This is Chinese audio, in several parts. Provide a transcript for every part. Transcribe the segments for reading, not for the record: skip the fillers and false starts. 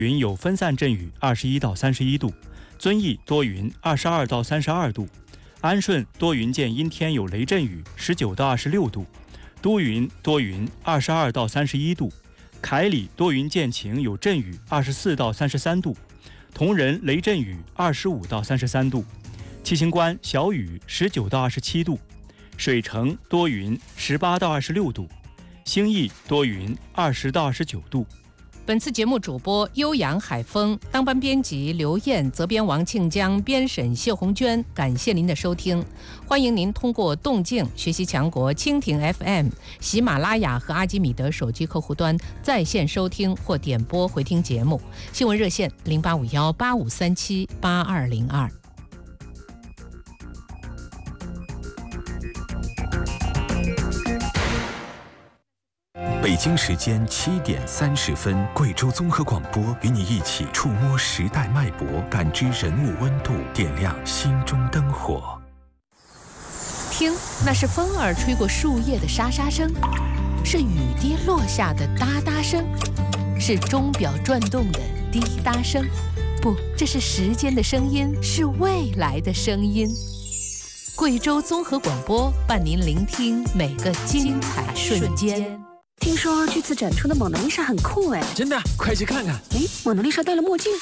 云有分散阵雨21到31度，遵义多云22到32度，安顺多云见阴天有雷阵雨19到26度，都匀多云22到31度，凯里多云见晴有阵雨24到33度，铜仁雷阵雨25到33度，七星关小雨19到27度，水城多云18到26度，兴义多云20到29度。 本次节目主播悠扬海峰，当班编辑刘燕，责编王庆江，编审谢红娟。感谢您的收听，欢迎您通过动静、学习强国、蜻蜓 FM、喜马拉雅和阿基米德手机客户端在线收听或点播回听节目。新闻热线085185378202。 北京时间7点30分，贵州综合广播与你一起触摸时代脉搏，感知人物温度，点亮心中灯火。 听，那是风儿吹过树叶的沙沙声，是雨滴落下的哒哒声，是钟表转动的滴答声。不，这是时间的声音，是未来的声音。贵州综合广播伴您聆听每个精彩瞬间。 听说这次展出的蒙娜丽莎很酷哎！ 真的，快去看看！ 哎，蒙娜丽莎戴了墨镜。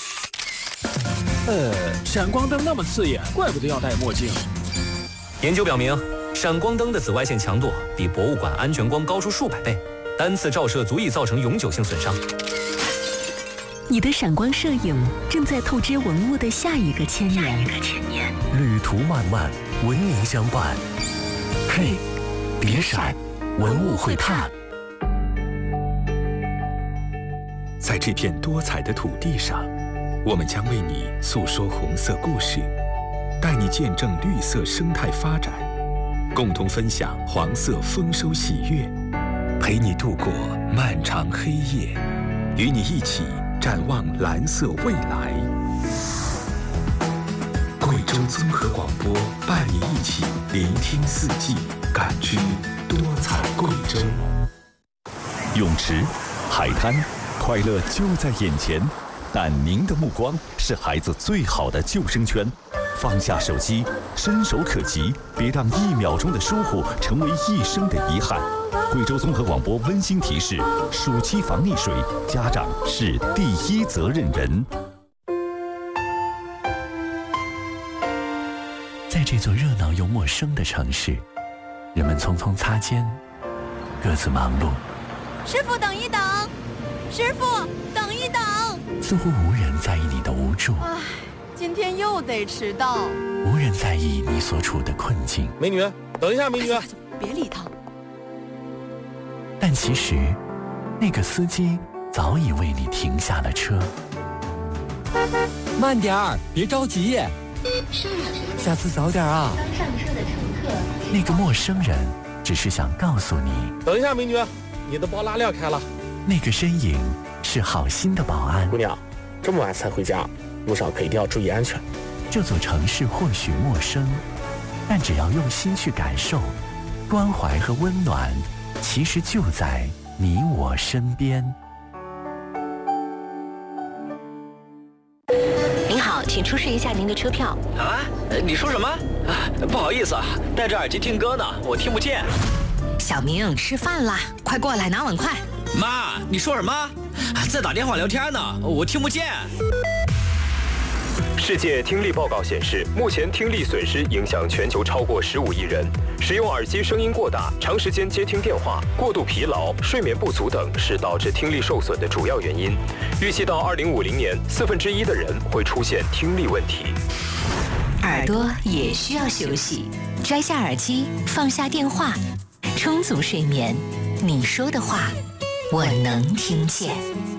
闪光灯那么刺眼，怪不得要戴墨镜。 研究表明，闪光灯的紫外线强度比博物馆安全光高出数百倍，单次照射足以造成永久性损伤。 你的闪光摄影正在透支文物的下一个千年。 旅途漫漫，文明相伴。嘿，别闪，文物会探。 在这片多彩的土地上，我们将为你诉说红色故事，带你见证绿色生态发展，共同分享黄色丰收喜悦，陪你度过漫长黑夜，与你一起展望蓝色未来。贵州综合广播伴你一起聆听四季，感知多彩贵州。 泳池、海滩，快乐就在眼前，但您的目光是孩子最好的救生圈。放下手机，伸手可及，别让1秒钟的疏忽成为一生的遗憾。贵州综合广播温馨提示：暑期防溺水，家长是第一责任人。 在这座热闹又陌生的城市，人们匆匆擦肩，各自忙碌。 师傅，等一等！师傅，等一等！ 似乎无人在意你的无助。 唉，今天又得迟到。 无人在意你所处的困境。 美女，等一下，美女！ 别理他。 但其实，那个司机早已为你停下了车。 慢点儿，别着急。下次早点啊。 刚上车的乘客。 那个陌生人只是想告诉你。 等一下，美女，你的包拉链开了。 那个身影是好心的保安。 姑娘，这么晚才回家，路上可一定要注意安全。 这座城市或许陌生，但只要用心去感受，关怀和温暖其实就在你我身边。 您好，请出示一下您的车票。 啊？你说什么？不好意思啊，戴着耳机听歌呢，我听不见。 小明，吃饭啦，快过来拿碗筷。 妈，你说什么？在打电话聊天呢，我听不见。 世界听力报告显示，目前听力损失影响全球超过15亿人。使用耳机声音过大、长时间接听电话、过度疲劳、睡眠不足等是导致听力受损的主要原因。预计到2050年，1/4的人会出现听力问题。 耳朵也需要休息，摘下耳机，放下电话，充足睡眠。你说的话，我能听见。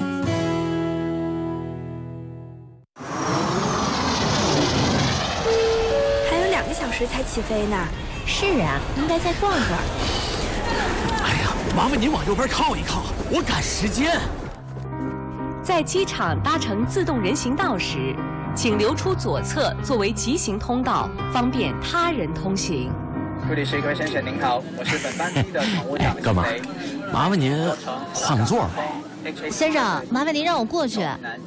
还有2个小时才起飞呢。 是啊，应该再逛会儿。 哎呀，麻烦您往右边靠一靠，我赶时间。 在机场搭乘自动人行道时，请留出左侧作为急行通道，方便他人通行。 这里是各位先生您好，我是本班机的乘务长。 干嘛？麻烦您换个座。 先生，麻烦您让我过去。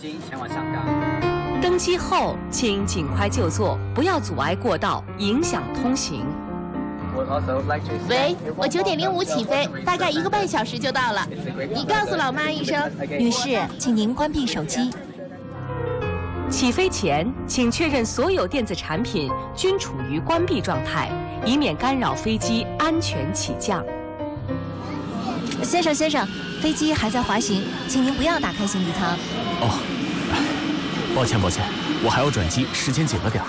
登机后，请尽快就座，不要阻碍过道，影响通行。 喂，我9:05起飞，大概1个半小时就到了。你告诉老妈一声。 女士，请您关闭手机。 起飞前，请确认所有电子产品均处于关闭状态，以免干扰飞机安全起降。 先生，飞机还在滑行，请您不要打开行李舱。 哦，抱歉，我还要转机，时间紧了点儿。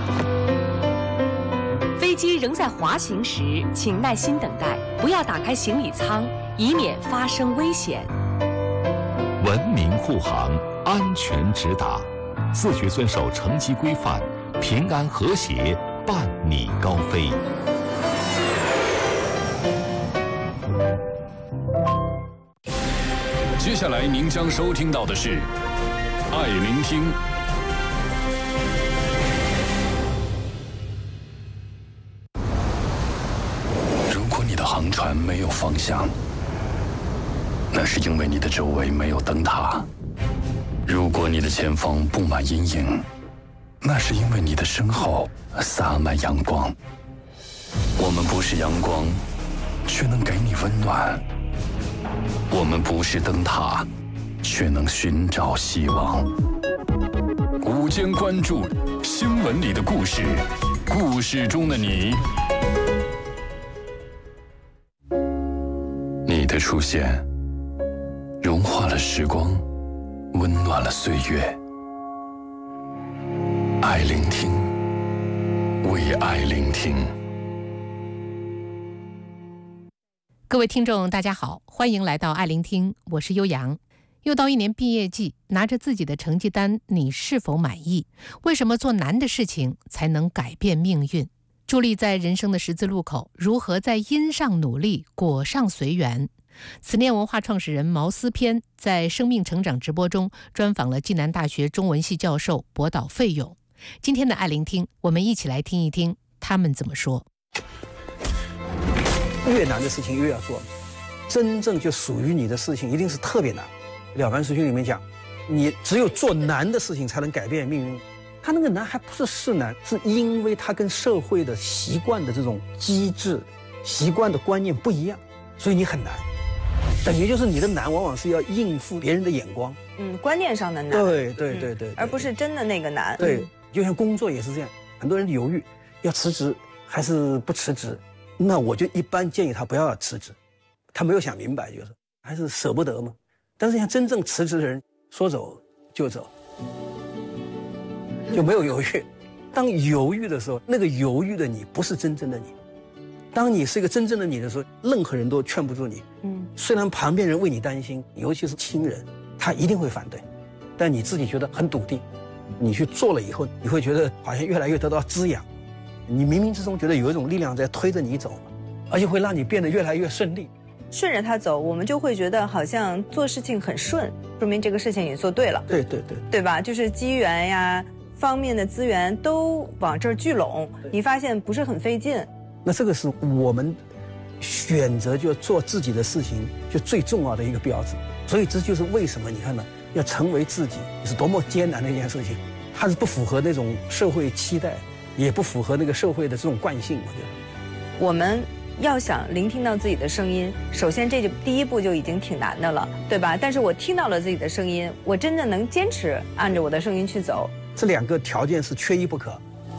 飞机仍在滑行时，请耐心等待，不要打开行李舱，以免发生危险。 文明护航，安全直达，自觉遵守乘机规范，平安和谐，伴你高飞。 接下来您将收听到的是《爱聆听》。如果你的航船没有方向，那是因为你的周围没有灯塔；如果你的前方布满阴影，那是因为你的身后洒满阳光。我们不是阳光，却能给你温暖。我们不是灯塔，却能寻找希望。午间关注新闻里的故事，故事中的你。你的出现，融化了时光，温暖了岁月。爱聆听，为爱聆听。 各位听众大家好，欢迎来到爱聆听，我是悠扬。又到1年毕业季，拿着自己的成绩单，你是否满意？为什么做难的事情才能改变命运？伫立在人生的十字路口，如何在因上努力，果上随缘？此念文化创始人毛思偏在生命成长直播中专访了暨南大学中文系教授博导费勇。今天的爱聆听，我们一起来听一听他们怎么说。 越难的事情越要做，真正就属于你的事情一定是特别难。了凡四训里面讲，你只有做难的事情才能改变命运。他那个难还不是难，是因为他跟社会的习惯的这种机制、习惯的观念不一样，所以你很难。等于就是你的难往往是要应付别人的眼光， 观念上的难， 对， 而不是真的那个难。 对，就像工作也是这样，很多人犹豫要辞职还是不辞职。那我就一般建议他不要辞职，他没有想明白，就是还是舍不得嘛。但是像真正辞职的人，说走就走，就没有犹豫。当犹豫的时候，那个犹豫的你不是真正的你。当你是一个真正的你的时候，任何人都劝不住你。虽然旁边人为你担心，尤其是亲人，他一定会反对，但你自己觉得很笃定。你去做了以后，你会觉得好像越来越得到滋养。你冥冥之中觉得有一种力量在推着你走，而且会让你变得越来越顺利。 顺着它走，我们就会觉得好像做事情很顺，说明这个事情你做对了。 对吧？就是机缘呀，方面的资源都往这儿聚拢，你发现不是很费劲。 那这个是我们选择就做自己的事情就最重要的一个标志。所以这就是为什么你看呢，要成为自己是多么艰难的一件事情，它是不符合那种社会期待，也不符合那个社会的这种惯性。我觉得我们要想聆听到自己的声音，首先这就第一步就已经挺难的了，对吧？但是我听到了自己的声音，我真的能坚持按着我的声音去走， 这2个条件是缺一不可。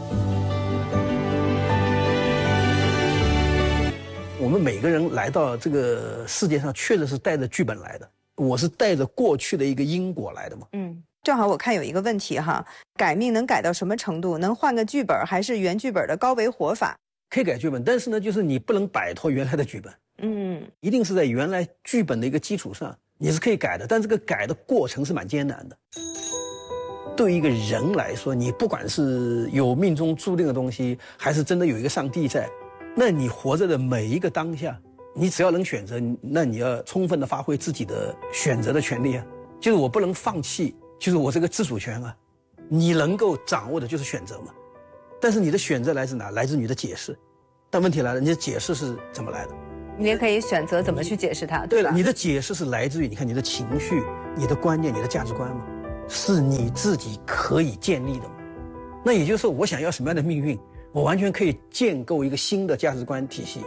我们每个人来到这个世界上，确实是带着剧本来的。我是带着过去的一个因果来的嘛。 正好我看有一个问题哈，改命能改到什么程度？能换个剧本，还是原剧本的高维活法？ 可以改剧本，但是呢，就是你不能摆脱原来的剧本。一定是在原来剧本的一个基础上，你是可以改的，但这个改的过程是蛮艰难的。对一个人来说，你不管是有命中注定的东西，还是真的有一个上帝在，那你活着的每一个当下，你只要能选择，那你要充分的发挥自己的选择的权利啊。就是我不能放弃，就是我这个自主权啊。你能够掌握的就是选择嘛。但是你的选择来自哪？来自你的解释。但问题来了，你的解释是怎么来的？ 你也可以选择怎么去解释它。 对了，你的解释是来自于你看你的情绪、你的观念、你的价值观嘛，是你自己可以建立的嘛。那也就是说，我想要什么样的命运，我完全可以建构一个新的价值观体系。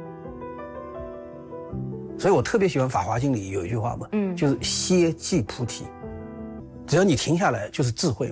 所以我特别喜欢《法华经》里有一句话嘛，就是歇即菩提，只要你停下来就是智慧嘛。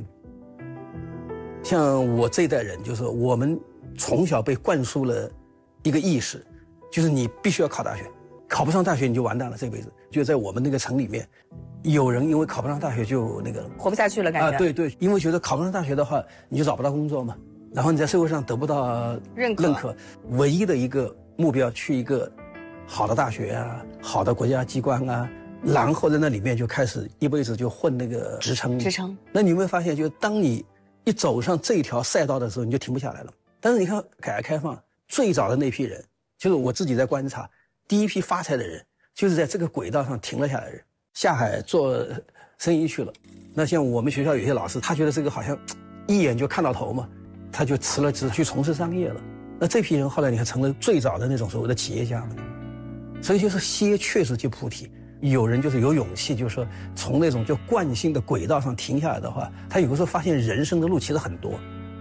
像我这一代人，就是我们从小被灌输了一个意识，就是你必须要考大学，考不上大学你就完蛋了，这辈子。就在我们那个城里面，有人因为考不上大学就那个活不下去了，感觉。 对对，因为觉得考不上大学的话，你就找不到工作嘛，然后你在社会上得不到认可，唯一的一个目标去一个好的大学啊，好的国家机关啊，然后在那里面就开始一辈子就混那个职称。那你有没有发现，就当你一走上这条赛道的时候，你就停不下来了。但是你看改革开放最早的那批人，就是我自己在观察，第一批发财的人，就是在这个轨道上停了下来的人，下海做生意去了。那像我们学校有些老师，他觉得这个好像一眼就看到头嘛，他就辞了职去从事商业了。那这批人后来你看成了最早的那种所谓的企业家嘛。所以就是歇确实就菩提，有人就是有勇气，就是说从那种就惯性的轨道上停下来的话，他有的时候发现人生的路其实很多。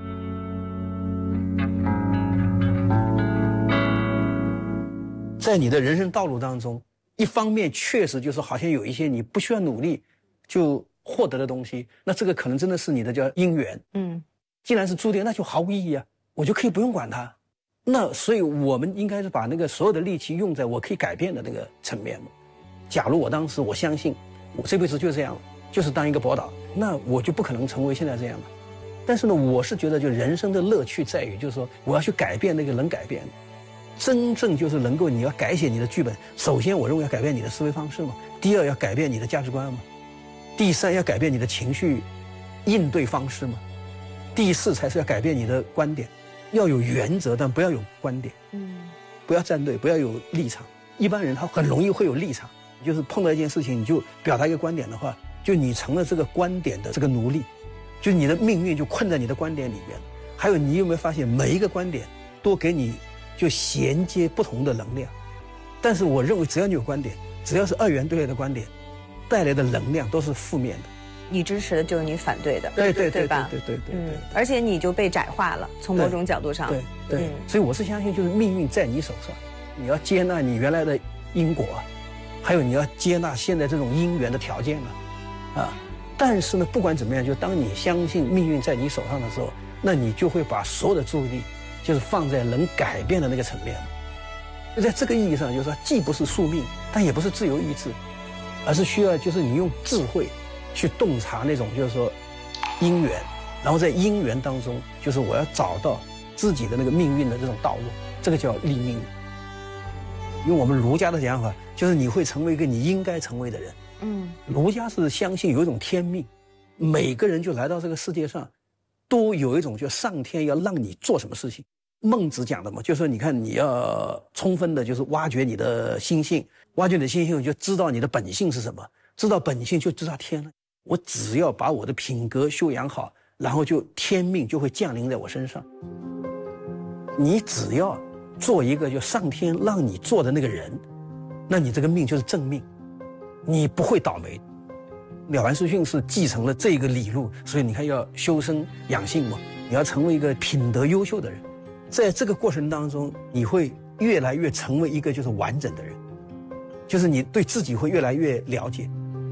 在你的人生道路当中，一方面确实就是好像有一些你不需要努力就获得的东西，那这个可能真的是你的叫因缘。既然是注定，那就毫无意义啊，我就可以不用管它。那所以我们应该是把那个所有的力气用在我可以改变的那个层面嘛。假如我当时我相信我这辈子就这样，就是当一个博导，那我就不可能成为现在这样了。但是呢，我是觉得就人生的乐趣在于，就是说我要去改变那个能改变的，真正就是能够你要改写你的剧本。首先我认为要改变你的思维方式嘛，第二要改变你的价值观嘛，第三要改变你的情绪应对方式嘛，第四才是要改变你的观点。要有原则，但不要有观点。不要站队，不要有立场。一般人他很容易会有立场，就是碰到一件事情，你就表达一个观点的话，就你成了这个观点的这个奴隶，就你的命运就困在你的观点里面。还有，你有没有发现每一个观点都给你就衔接不同的能量？但是我认为，只要你有观点，只要是二元对立的观点，带来的能量都是负面的。 你支持的就是你反对的， 对吧？对。 而且你就被窄化了，从某种角度上。 对。所以我是相信，就是命运在你手上，你要接纳你原来的因果，还有你要接纳现在这种因缘的条件啊。但是呢，不管怎么样，就当你相信命运在你手上的时候，那你就会把所有的注意力就是放在能改变的那个层面。就在这个意义上，就是说，既不是宿命，但也不是自由意志，而是需要就是你用智慧去洞察那种就是说因缘，然后在因缘当中，就是我要找到自己的那个命运的这种道路，这个叫立命。用我们儒家的讲法，就是你会成为一个你应该成为的人。儒家是相信有一种天命，每个人就来到这个世界上，都有一种就上天要让你做什么事情。孟子讲的嘛，就是说你看你要充分的就是挖掘你的心性，挖掘你的心性，就知道你的本性是什么，知道本性就知道天了。我只要把我的品格修养好，然后就天命就会降临在我身上。你只要做一个就上天让你做的那个人，那你这个命就是正命，你不会倒霉。了凡四训是继承了这个理路，所以你看要修身养性嘛，你要成为一个品德优秀的人。在这个过程当中，你会越来越成为一个就是完整的人，就是你对自己会越来越了解。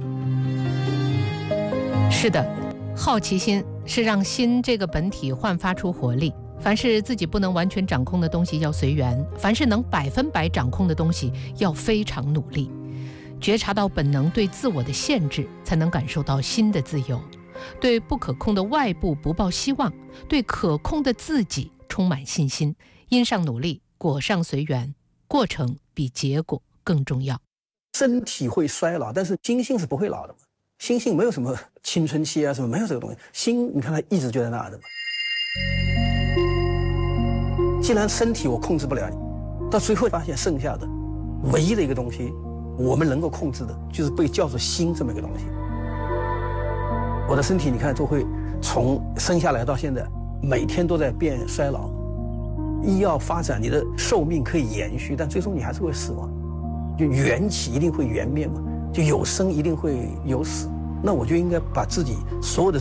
是的，好奇心是让心这个本体焕发出活力。凡是自己不能完全掌控的东西要随缘，凡是能100%掌控的东西要非常努力。觉察到本能对自我的限制，才能感受到心的自由。对不可控的外部不抱希望，对可控的自己充满信心。因上努力，果上随缘，过程比结果更重要。 身体会衰老，但是心性是不会老的嘛。心性没有什么青春期啊，什么没有这个东西。心，你看它一直就在那的嘛。既然身体我控制不了你，到最后发现剩下的唯一的一个东西，我们能够控制的，就是被叫做心这么一个东西。我的身体，你看都会从生下来到现在，每天都在变衰老。 医药发展，你的寿命可以延续，但最终你还是会死亡。就缘起一定会缘灭嘛，就有生一定会有死。那我就应该把自己所有的